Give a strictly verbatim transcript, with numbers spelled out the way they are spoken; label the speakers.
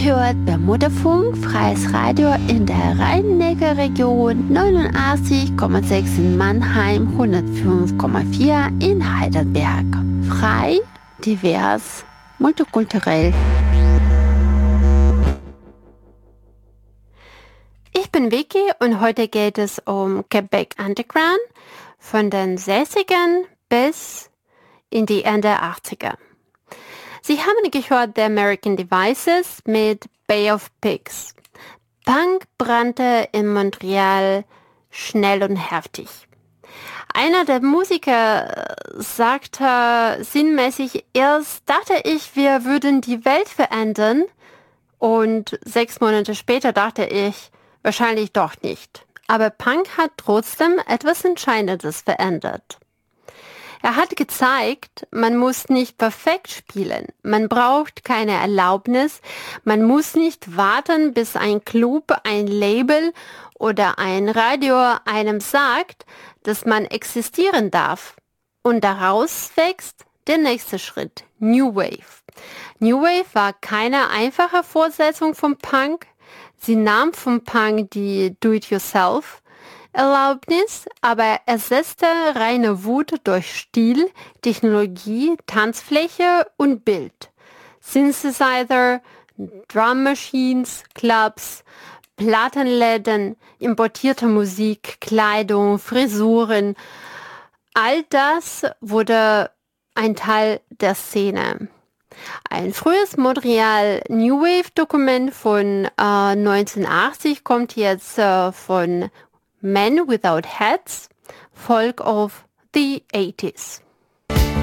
Speaker 1: hört Bermudafunk, freies Radio in der Rhein-Neckar-Region, neunundachtzig Komma sechs in Mannheim, hundertfünf Komma vier in Heidelberg. Frei, divers, multikulturell. Ich bin Vicky und heute geht es um Quebec Underground von den sechzigern bis in die Ende achtziger. Sie haben gehört The American Devices mit Bay of Pigs. Punk brannte in Montreal schnell und heftig. Einer der Musiker sagte sinnmäßig, erst dachte ich, wir würden die Welt verändern, und sechs Monate später dachte ich, wahrscheinlich doch nicht. Aber Punk hat trotzdem etwas Entscheidendes verändert. Er hat gezeigt, man muss nicht perfekt spielen, man braucht keine Erlaubnis, man muss nicht warten, bis ein Club, ein Label oder ein Radio einem sagt, dass man existieren darf. Und daraus wächst der nächste Schritt, New Wave. New Wave war keine einfache Fortsetzung vom Punk. Sie nahm vom Punk die Do-it-yourself Erlaubnis, aber ersetzte reine Wut durch Stil, Technologie, Tanzfläche und Bild. Synthesizer, Drum Machines, Clubs, Plattenläden, importierte Musik, Kleidung, Frisuren. All das wurde ein Teil der Szene. Ein frühes Montreal New Wave Dokument von äh, neunzehnhundertachtzig kommt jetzt äh, von Men Without Hats, Folk of the eighties.